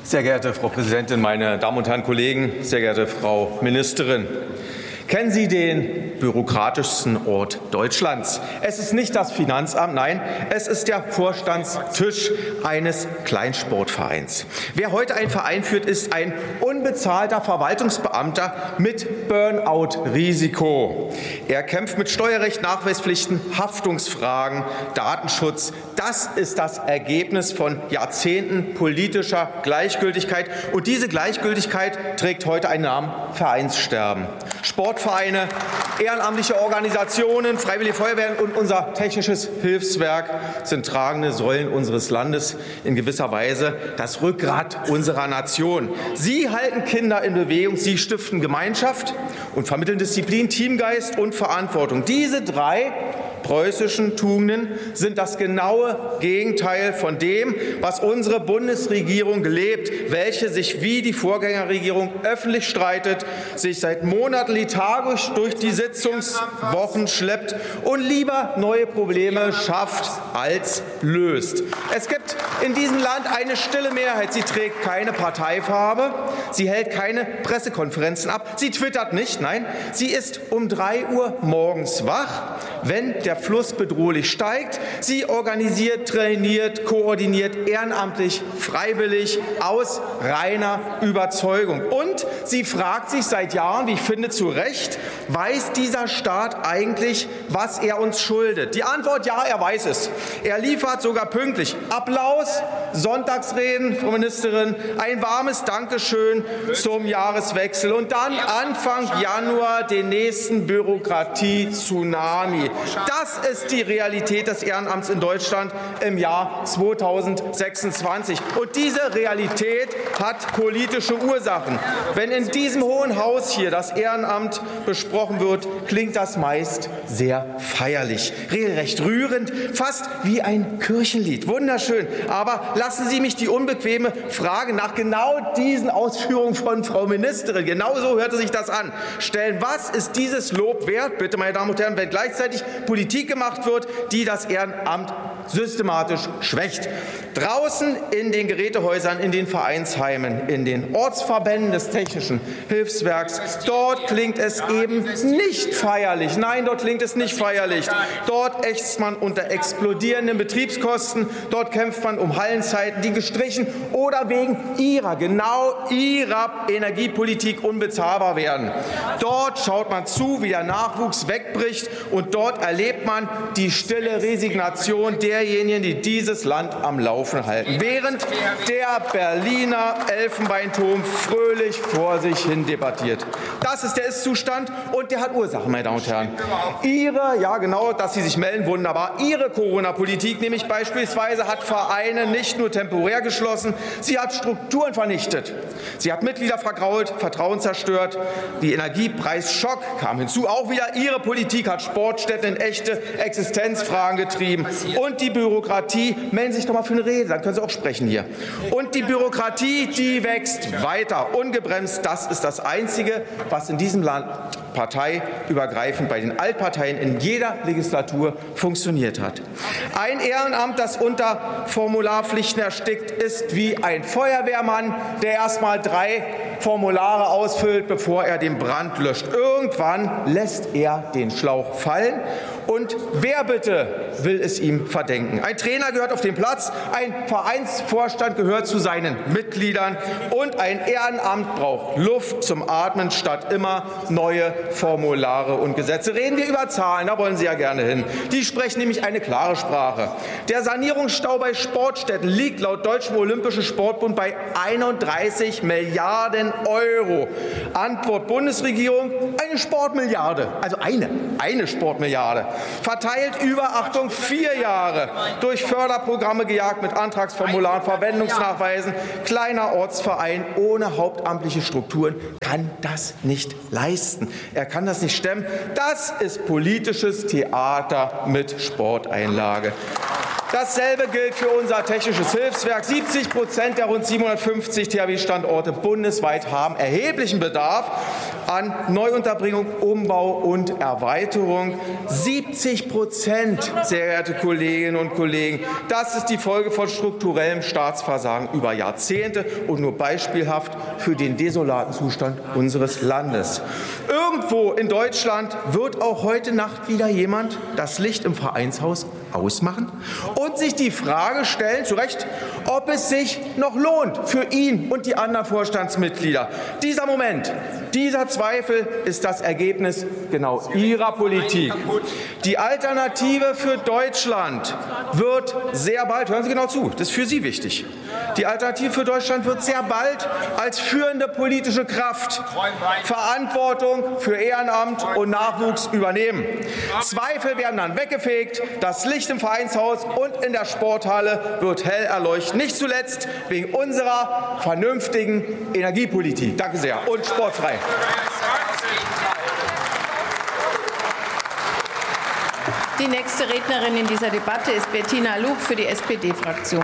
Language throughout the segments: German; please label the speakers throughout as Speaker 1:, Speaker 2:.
Speaker 1: Sehr geehrte Frau Präsidentin, meine Damen und Herren Kollegen, sehr geehrte Frau Ministerin! Kennen Sie den bürokratischsten Ort Deutschlands? Es ist nicht das Finanzamt, nein, es ist der Vorstandstisch eines Kleinsportvereins. Wer heute einen Verein führt, ist ein unbezahlter Verwaltungsbeamter mit Burnout-Risiko. Er kämpft mit Steuerrecht, Nachweispflichten, Haftungsfragen, Datenschutz. Das ist das Ergebnis von Jahrzehnten politischer Gleichgültigkeit. Und diese Gleichgültigkeit trägt heute einen Namen: Vereinssterben. Sportvereine, ehrenamtliche Organisationen, Freiwillige Feuerwehren und unser technisches Hilfswerk sind tragende Säulen unseres Landes, in gewisser Weise das Rückgrat unserer Nation. Sie halten Kinder in Bewegung, sie stiften Gemeinschaft und vermitteln Disziplin, Teamgeist und Verantwortung. Diese drei preußischen Tugenden sind das genaue Gegenteil von dem, was unsere Bundesregierung lebt, welche sich wie die Vorgängerregierung öffentlich streitet, sich seit Monaten lethargisch durch die Sitzungswochen schleppt und lieber neue Probleme schafft als löst. Es gibt in diesem Land eine stille Mehrheit. Sie trägt keine Parteifarbe, sie hält keine Pressekonferenzen ab, sie twittert nicht, nein, sie ist um 3 Uhr morgens wach, wenn der Fluss bedrohlich steigt. Sie organisiert, trainiert, koordiniert ehrenamtlich, freiwillig, aus reiner Überzeugung. Und sie fragt sich seit Jahren, wie ich finde, zu Recht: Weiß dieser Staat eigentlich, was er uns schuldet? Die Antwort: ja, er weiß es. Er liefert sogar pünktlich Applaus, Sonntagsreden, Frau Ministerin, ein warmes Dankeschön zum Jahreswechsel und dann Anfang Januar den nächsten Bürokratie-Tsunami. Das ist die Realität des Ehrenamts in Deutschland im Jahr 2026. Und diese Realität hat politische Ursachen. Wenn in diesem Hohen Haus hier das Ehrenamt besprochen wird, klingt das meist sehr feierlich, regelrecht rührend, fast wie ein Kirchenlied. Wunderschön. Aber lassen Sie mich die unbequeme Frage nach genau diesen Ausführungen von Frau Ministerin, genauso hörte sich das an, stellen: Was ist dieses Lob wert, bitte, meine Damen und Herren, wenn gleichzeitig Politik gemacht wird, die das Ehrenamt systematisch schwächt? Draußen in den Gerätehäusern, in den Vereinsheimen, in den Ortsverbänden des Technischen Hilfswerks, dort klingt es eben nicht feierlich. Nein, dort klingt es nicht feierlich. Dort ächzt man unter explodierenden Betriebskosten. Dort kämpft man um Hallenzeiten, die gestrichen oder wegen genau ihrer Energiepolitik unbezahlbar werden. Dort schaut man zu, wie der Nachwuchs wegbricht, und dort erlebt man die stille Resignation derjenigen, die dieses Land am Laufen halten, während der Berliner Elfenbeinturm fröhlich vor sich hin debattiert. Das ist der Ist-Zustand, und der hat Ursachen, meine Damen und Herren. Ja genau, dass Sie sich melden, wunderbar. Ihre Corona-Politik, nämlich beispielsweise, hat Vereine nicht nur temporär geschlossen, sie hat Strukturen vernichtet. Sie hat Mitglieder vergrault, Vertrauen zerstört. Die Energiepreisschock kam hinzu. Auch wieder Ihre Politik hat Sportstätten in echte Existenzfragen getrieben. Und die Bürokratie, melden Sie sich doch mal für eine Rede, dann können Sie auch sprechen hier. Und die Bürokratie, die wächst weiter, ungebremst. Das ist das Einzige, was in diesem Land parteiübergreifend bei den Altparteien in jeder Legislatur funktioniert hat. Ein Ehrenamt, das unter Formularpflichten erstickt, ist wie ein Feuerwehrmann, der erst mal 3 Formulare ausfüllt, bevor er den Brand löscht. Irgendwann lässt er den Schlauch fallen. Und wer bitte will es ihm verdenken? Ein Trainer gehört auf den Platz, ein Vereinsvorstand gehört zu seinen Mitgliedern, und ein Ehrenamt braucht Luft zum Atmen statt immer neue Formulare und Gesetze. Reden wir über Zahlen, da wollen Sie ja gerne hin. Die sprechen nämlich eine klare Sprache. Der Sanierungsstau bei Sportstätten liegt laut Deutschem Olympischen Sportbund bei 31 Milliarden Euro. Antwort Bundesregierung: eine Sportmilliarde, also eine Sportmilliarde. Verteilt über, Achtung, 4 Jahre, durch Förderprogramme gejagt mit Antragsformularen, Verwendungsnachweisen. Kleiner Ortsverein ohne hauptamtliche Strukturen kann das nicht leisten. Er kann das nicht stemmen. Das ist politisches Theater mit Sporteinlage. Dasselbe gilt für unser technisches Hilfswerk. 70% der rund 750 THW-Standorte bundesweit haben erheblichen Bedarf an Neuunterbringung, Umbau und Erweiterung. 70%, sehr geehrte Kolleginnen und Kollegen. Das ist die Folge von strukturellem Staatsversagen über Jahrzehnte und nur beispielhaft für den desolaten Zustand unseres Landes. Irgendwo in Deutschland wird auch heute Nacht wieder jemand das Licht im Vereinshaus ausmachen und sich die Frage stellen, zu Recht, ob es sich noch lohnt für ihn und die anderen Vorstandsmitglieder. Dieser Moment, dieser Zweifel ist das Ergebnis genau Ihrer Politik. Die Alternative für Deutschland wird sehr bald, hören Sie genau zu, das ist für Sie wichtig, die Alternative für Deutschland wird sehr bald als führende politische Kraft Verantwortung für Ehrenamt und Nachwuchs übernehmen. Zweifel werden dann weggefegt, das Licht im Vereinshaus und in der Sporthalle wird hell erleuchten, nicht zuletzt wegen unserer vernünftigen Energiepolitik. Danke sehr und sportfrei.
Speaker 2: Die nächste Rednerin in dieser Debatte ist Bettina Luch für die SPD-Fraktion.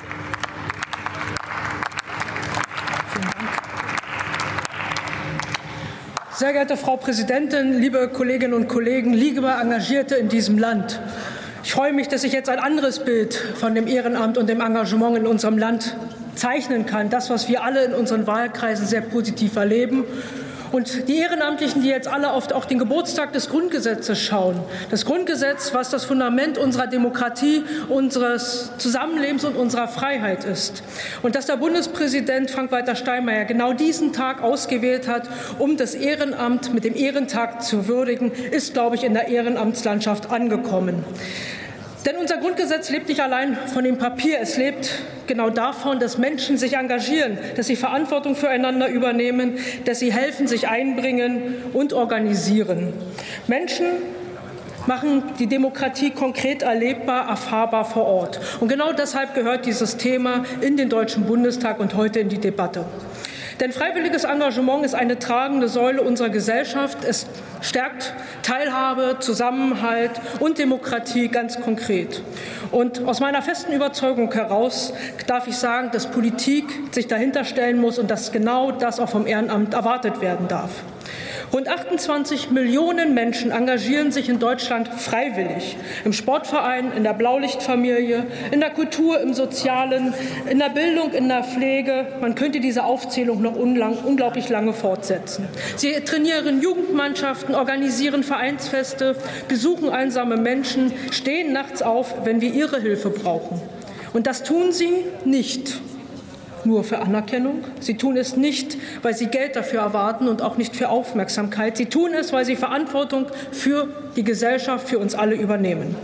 Speaker 3: Sehr geehrte Frau Präsidentin, liebe Kolleginnen und Kollegen, liebe Engagierte in diesem Land! Ich freue mich, dass ich jetzt ein anderes Bild von dem Ehrenamt und dem Engagement in unserem Land zeichnen kann. Das, was wir alle in unseren Wahlkreisen sehr positiv erleben. Und die Ehrenamtlichen, die jetzt alle auf auch den Geburtstag des Grundgesetzes schauen, das Grundgesetz, was das Fundament unserer Demokratie, unseres Zusammenlebens und unserer Freiheit ist. Und dass der Bundespräsident Frank-Walter Steinmeier genau diesen Tag ausgewählt hat, um das Ehrenamt mit dem Ehrentag zu würdigen, ist, glaube ich, in der Ehrenamtslandschaft angekommen. Denn unser Grundgesetz lebt nicht allein von dem Papier. Es lebt genau davon, dass Menschen sich engagieren, dass sie Verantwortung füreinander übernehmen, dass sie helfen, sich einbringen und organisieren. Menschen machen die Demokratie konkret erlebbar, erfahrbar vor Ort. Und genau deshalb gehört dieses Thema in den Deutschen Bundestag und heute in die Debatte. Denn freiwilliges Engagement ist eine tragende Säule unserer Gesellschaft. Es stärkt Teilhabe, Zusammenhalt und Demokratie ganz konkret. Und aus meiner festen Überzeugung heraus darf ich sagen, dass Politik sich dahinter stellen muss und dass genau das auch vom Ehrenamt erwartet werden darf. Rund 28 Millionen Menschen engagieren sich in Deutschland freiwillig. Im Sportverein, in der Blaulichtfamilie, in der Kultur, im Sozialen, in der Bildung, in der Pflege. Man könnte diese Aufzählung noch unglaublich lange fortsetzen. Sie trainieren Jugendmannschaften, organisieren Vereinsfeste, besuchen einsame Menschen, stehen nachts auf, wenn wir ihre Hilfe brauchen. Und das tun sie nicht nur für Anerkennung. Sie tun es nicht, weil sie Geld dafür erwarten und auch nicht für Aufmerksamkeit. Sie tun es, weil sie Verantwortung für die Gesellschaft, für uns alle übernehmen.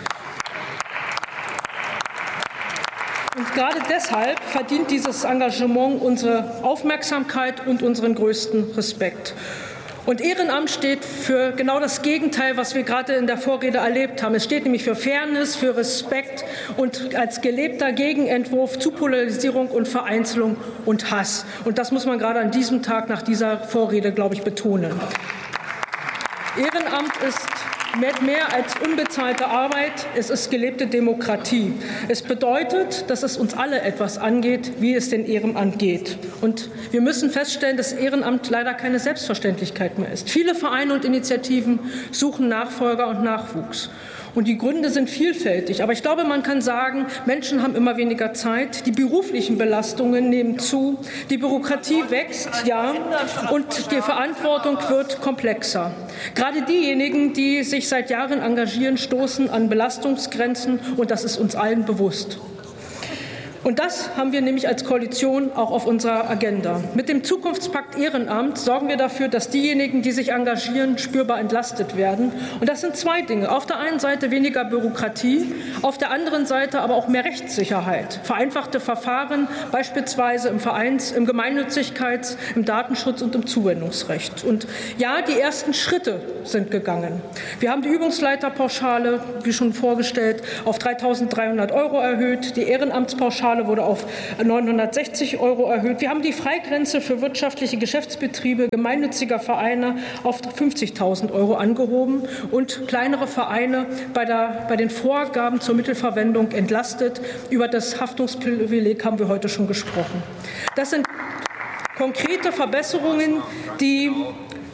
Speaker 3: Und gerade deshalb verdient dieses Engagement unsere Aufmerksamkeit und unseren größten Respekt. Und Ehrenamt steht für genau das Gegenteil, was wir gerade in der Vorrede erlebt haben. Es steht nämlich für Fairness, für Respekt und als gelebter Gegenentwurf zu Polarisierung und Vereinzelung und Hass. Und das muss man gerade an diesem Tag nach dieser Vorrede, glaube ich, betonen. Ehrenamt ist mehr als unbezahlte Arbeit, es ist gelebte Demokratie. Es bedeutet, dass es uns alle etwas angeht, wie es den Ehrenamt geht. Und wir müssen feststellen, dass Ehrenamt leider keine Selbstverständlichkeit mehr ist. Viele Vereine und Initiativen suchen Nachfolger und Nachwuchs. Und die Gründe sind vielfältig. Aber ich glaube, man kann sagen, Menschen haben immer weniger Zeit, die beruflichen Belastungen nehmen zu, die Bürokratie wächst, ja, und die Verantwortung wird komplexer. Gerade diejenigen, die sich seit Jahren engagieren, stoßen an Belastungsgrenzen, und das ist uns allen bewusst. Und das haben wir nämlich als Koalition auch auf unserer Agenda. Mit dem Zukunftspakt Ehrenamt sorgen wir dafür, dass diejenigen, die sich engagieren, spürbar entlastet werden. Und das sind zwei Dinge. Auf der einen Seite weniger Bürokratie, auf der anderen Seite aber auch mehr Rechtssicherheit. Vereinfachte Verfahren, beispielsweise im im Gemeinnützigkeits-, im Datenschutz und im Zuwendungsrecht. Und ja, die ersten Schritte sind gegangen. Wir haben die Übungsleiterpauschale, wie schon vorgestellt, auf 3.300 € erhöht. Die Ehrenamtspauschale wurde auf 960 € erhöht. Wir haben die Freigrenze für wirtschaftliche Geschäftsbetriebe gemeinnütziger Vereine auf 50.000 € angehoben und kleinere Vereine bei den Vorgaben zur Mittelverwendung entlastet. Über das Haftungsprivileg haben wir heute schon gesprochen. Das sind konkrete Verbesserungen, die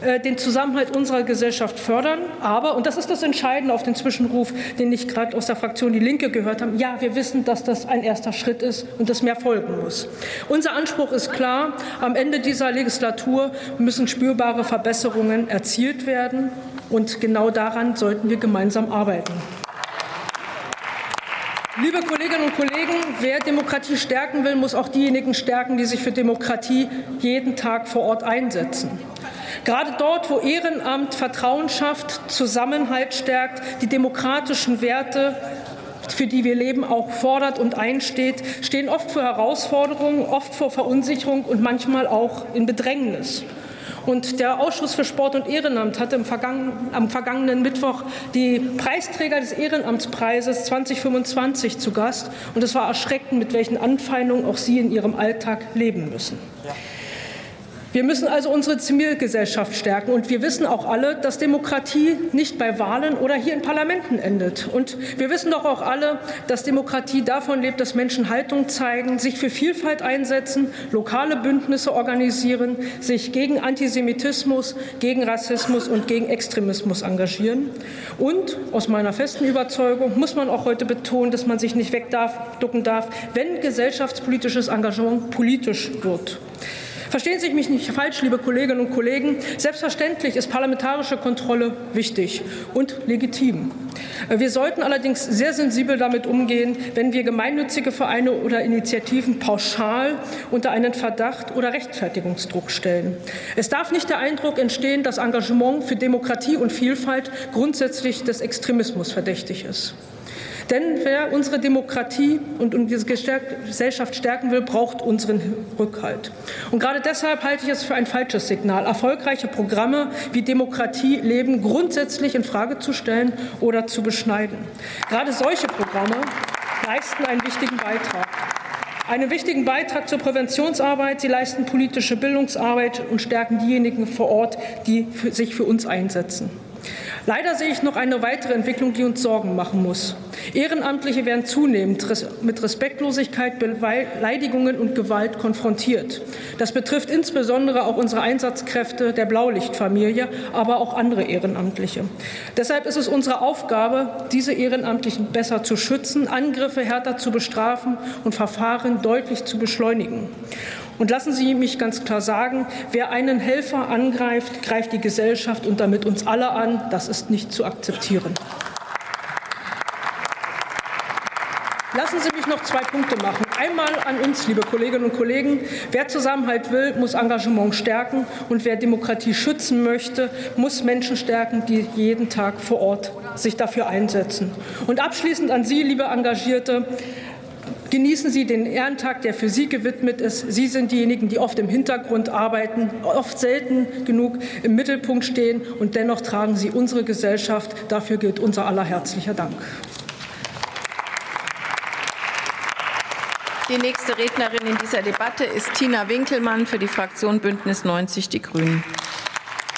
Speaker 3: den Zusammenhalt unserer Gesellschaft fördern. Aber, und das ist das Entscheidende auf den Zwischenruf, den ich gerade aus der Fraktion Die Linke gehört habe, ja, wir wissen, dass das ein erster Schritt ist und dass mehr folgen muss. Unser Anspruch ist klar, am Ende dieser Legislatur müssen spürbare Verbesserungen erzielt werden. Und genau daran sollten wir gemeinsam arbeiten. Liebe Kolleginnen und Kollegen, wer Demokratie stärken will, muss auch diejenigen stärken, die sich für Demokratie jeden Tag vor Ort einsetzen. Gerade dort, wo Ehrenamt Vertrauen schafft, Zusammenhalt stärkt, die demokratischen Werte, für die wir leben, auch fordert und einsteht, stehen oft vor Herausforderungen, oft vor Verunsicherung und manchmal auch in Bedrängnis. Und der Ausschuss für Sport und Ehrenamt hatte am vergangenen Mittwoch die Preisträger des Ehrenamtspreises 2025 zu Gast. Und es war erschreckend, mit welchen Anfeindungen auch sie in ihrem Alltag leben müssen. Wir müssen also unsere Zivilgesellschaft stärken. Und wir wissen auch alle, dass Demokratie nicht bei Wahlen oder hier in Parlamenten endet. Und wir wissen doch auch alle, dass Demokratie davon lebt, dass Menschen Haltung zeigen, sich für Vielfalt einsetzen, lokale Bündnisse organisieren, sich gegen Antisemitismus, gegen Rassismus und gegen Extremismus engagieren. Und aus meiner festen Überzeugung muss man auch heute betonen, dass man sich nicht wegducken darf, wenn gesellschaftspolitisches Engagement politisch wird. Verstehen Sie mich nicht falsch, liebe Kolleginnen und Kollegen. Selbstverständlich ist parlamentarische Kontrolle wichtig und legitim. Wir sollten allerdings sehr sensibel damit umgehen, wenn wir gemeinnützige Vereine oder Initiativen pauschal unter einen Verdacht oder Rechtfertigungsdruck stellen. Es darf nicht der Eindruck entstehen, dass Engagement für Demokratie und Vielfalt grundsätzlich des Extremismus verdächtig ist. Denn wer unsere Demokratie und unsere Gesellschaft stärken will, braucht unseren Rückhalt. Und gerade deshalb halte ich es für ein falsches Signal, erfolgreiche Programme wie Demokratie leben grundsätzlich in Frage zu stellen oder zu beschneiden. Gerade solche Programme leisten einen wichtigen Beitrag. Einen wichtigen Beitrag zur Präventionsarbeit. Sie leisten politische Bildungsarbeit und stärken diejenigen vor Ort, die sich für uns einsetzen. Leider sehe ich noch eine weitere Entwicklung, die uns Sorgen machen muss. Ehrenamtliche werden zunehmend mit Respektlosigkeit, Beleidigungen und Gewalt konfrontiert. Das betrifft insbesondere auch unsere Einsatzkräfte der Blaulichtfamilie, aber auch andere Ehrenamtliche. Deshalb ist es unsere Aufgabe, diese Ehrenamtlichen besser zu schützen, Angriffe härter zu bestrafen und Verfahren deutlich zu beschleunigen. Und lassen Sie mich ganz klar sagen, wer einen Helfer angreift, greift die Gesellschaft und damit uns alle an. Das ist nicht zu akzeptieren. Lassen Sie mich noch 2 Punkte machen. Einmal an uns, liebe Kolleginnen und Kollegen. Wer Zusammenhalt will, muss Engagement stärken. Und wer Demokratie schützen möchte, muss Menschen stärken, die jeden Tag vor Ort sich dafür einsetzen. Und abschließend an Sie, liebe Engagierte. Genießen Sie den Ehrentag, der für Sie gewidmet ist. Sie sind diejenigen, die oft im Hintergrund arbeiten, oft selten genug im Mittelpunkt stehen. Und dennoch tragen Sie unsere Gesellschaft. Dafür gilt unser aller herzlicher Dank.
Speaker 2: Die nächste Rednerin in dieser Debatte ist Tina Winkelmann für die Fraktion Bündnis 90 Die Grünen.